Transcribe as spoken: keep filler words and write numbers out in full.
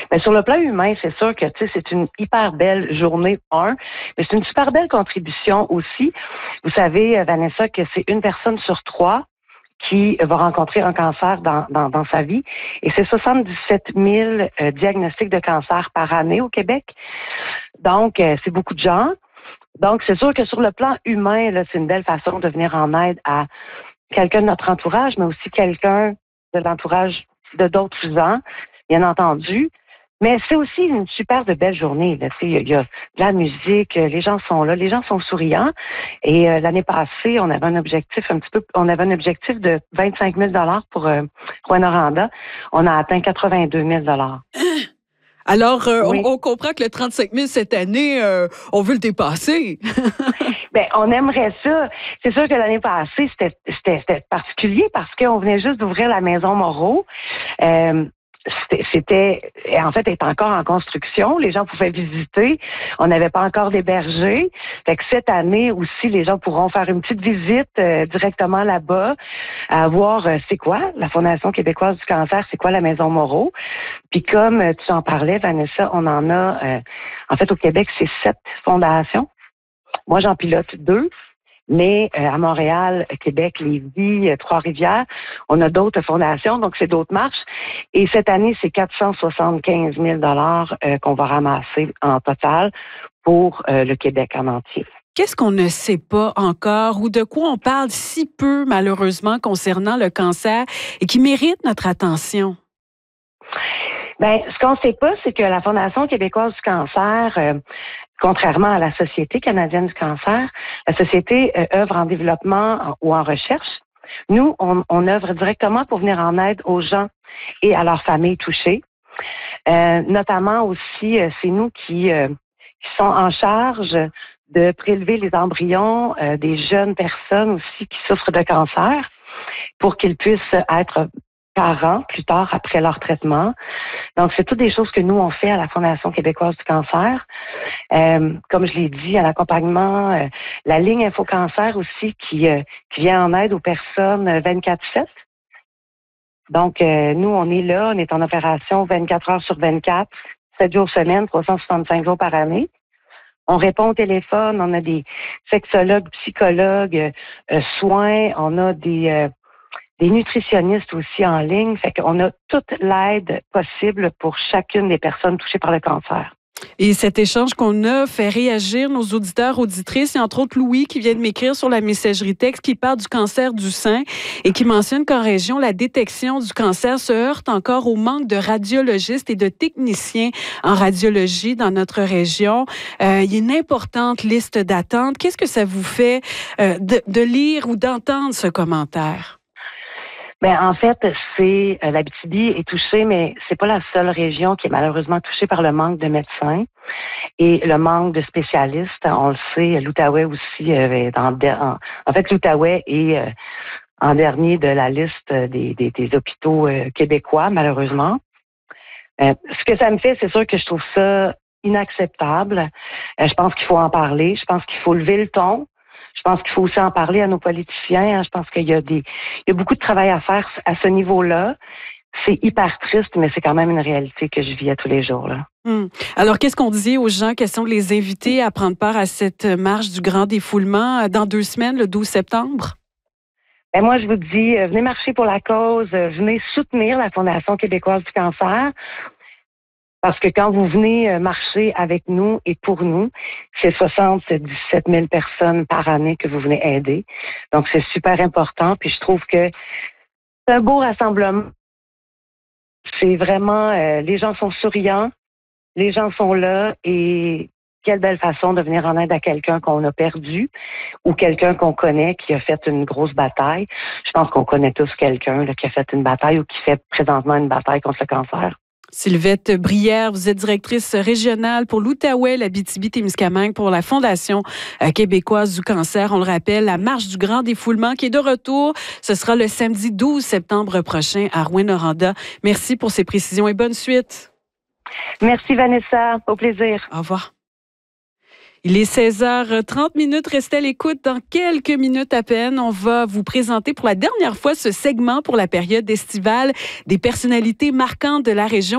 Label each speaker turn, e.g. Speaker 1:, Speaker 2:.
Speaker 1: Mais sur le plan humain, c'est sûr que tu sais, c'est une hyper belle journée, un, mais c'est une super belle contribution aussi. Vous savez, Vanessa, que c'est une personne sur trois qui va rencontrer un cancer dans, dans, dans sa vie. Et c'est soixante-dix-sept mille euh, diagnostics de cancer par année au Québec. Donc, euh, c'est beaucoup de gens. Donc, c'est sûr que sur le plan humain, là, c'est une belle façon de venir en aide à quelqu'un de notre entourage, mais aussi quelqu'un de l'entourage de d'autres gens, bien entendu. Mais c'est aussi une super de belle journée. Là. Il y, a, il y a de la musique, les gens sont là, les gens sont souriants. Et euh, l'année passée, on avait un objectif un petit peu, on avait un objectif de vingt-cinq mille dollars pour euh, Rouyn-Noranda. On a atteint quatre-vingt-deux mille dollars.
Speaker 2: Alors, euh,
Speaker 1: oui.
Speaker 2: on, on comprend que le trente-cinq mille cette année, euh, on veut le dépasser.
Speaker 1: Ben, on aimerait ça. C'est sûr que l'année passée, c'était, c'était, c'était particulier parce qu'on venait juste d'ouvrir la Maison Moreau. Euh, C'était, c'était, en fait, elle est encore en construction. Les gens pouvaient visiter. On n'avait pas encore d'héberger. Fait que cette année aussi, les gens pourront faire une petite visite euh, directement là-bas, à voir euh, c'est quoi la Fondation québécoise du cancer, c'est quoi la Maison Moreau. Puis comme euh, tu en parlais, Vanessa, on en a, euh, en fait, au Québec, c'est sept fondations. Moi, j'en pilote deux. Mais euh, à Montréal, Québec, Lévis, euh, Trois-Rivières, on a d'autres fondations, donc c'est d'autres marches. Et cette année, c'est quatre cent soixante-quinze mille dollars euh, qu'on va ramasser en total pour euh, le Québec en entier.
Speaker 2: Qu'est-ce qu'on ne sait pas encore ou de quoi on parle si peu, malheureusement, concernant le cancer et qui mérite notre attention?
Speaker 1: Bien, ce qu'on ne sait pas, c'est que la Fondation québécoise du cancer, euh, contrairement à la Société canadienne du cancer, la Société euh, œuvre en développement en, ou en recherche. Nous, on, on œuvre directement pour venir en aide aux gens et à leurs familles touchées. Euh, notamment aussi, euh, c'est nous qui, euh, qui sont en charge de prélever les embryons euh, des jeunes personnes aussi qui souffrent de cancer pour qu'ils puissent être parents plus tard après leur traitement. Donc, c'est toutes des choses que nous, on fait à la Fondation québécoise du cancer. Euh, comme je l'ai dit, à l'accompagnement, euh, la ligne InfoCancer aussi qui, euh, qui vient en aide aux personnes vingt-quatre sept. Donc, euh, nous, on est là, on est en opération vingt-quatre heures sur vingt-quatre, sept jours semaine, trois cent soixante-cinq jours par année. On répond au téléphone, on a des sexologues, psychologues, euh, soins, on a des... Euh, des nutritionnistes aussi en ligne. Fait qu'on a toute l'aide possible pour chacune des personnes touchées par le cancer.
Speaker 2: Et cet échange qu'on a fait réagir nos auditeurs, auditrices, et entre autres Louis qui vient de m'écrire sur la messagerie texte qui parle du cancer du sein et qui mentionne qu'en région, la détection du cancer se heurte encore au manque de radiologistes et de techniciens en radiologie dans notre région. Euh, il y a une importante liste d'attente. Qu'est-ce que ça vous fait euh, de, de lire ou d'entendre ce commentaire?
Speaker 1: Ben en fait, c'est euh, l'Abitibi est touchée, mais c'est pas la seule région qui est malheureusement touchée par le manque de médecins et le manque de spécialistes. On le sait, l'Outaouais aussi. Euh, dans, en, en fait, l'Outaouais est euh, en dernier de la liste des, des, des hôpitaux euh, québécois, malheureusement. Euh, ce que ça me fait, c'est sûr que je trouve ça inacceptable. Euh, je pense qu'il faut en parler. Je pense qu'il faut lever le ton. Je pense qu'il faut aussi en parler à nos politiciens. Je pense qu'il y a des, il y a beaucoup de travail à faire à ce niveau-là. C'est hyper triste, mais c'est quand même une réalité que je vis à tous les jours, là.
Speaker 2: Hum. Alors, qu'est-ce qu'on dit aux gens? Question de les inviter à prendre part à cette marche du grand défoulement dans deux semaines, le douze septembre?
Speaker 1: Ben moi, je vous dis, venez marcher pour la cause, venez soutenir la Fondation québécoise du cancer. Parce que quand vous venez marcher avec nous et pour nous, c'est soixante-dix-sept mille personnes par année que vous venez aider. Donc, c'est super important. Puis, je trouve que c'est un beau rassemblement. C'est vraiment, euh, les gens sont souriants, les gens sont là et quelle belle façon de venir en aide à quelqu'un qu'on a perdu ou quelqu'un qu'on connaît qui a fait une grosse bataille. Je pense qu'on connaît tous quelqu'un là, qui a fait une bataille ou qui fait présentement une bataille contre le cancer.
Speaker 2: Sylvette Brière, vous êtes directrice régionale pour l'Outaouais, l'Abitibi-Témiscamingue pour la Fondation québécoise du cancer. On le rappelle, la marche du grand défoulement qui est de retour. Ce sera le samedi douze septembre prochain à Rouyn-Noranda. Merci pour ces précisions et bonne suite.
Speaker 1: Merci Vanessa, au plaisir.
Speaker 2: Au revoir. Il est seize heures trente minutes. Restez à l'écoute. Dans quelques minutes à peine, on va vous présenter pour la dernière fois ce segment pour la période estivale des personnalités marquantes de la région.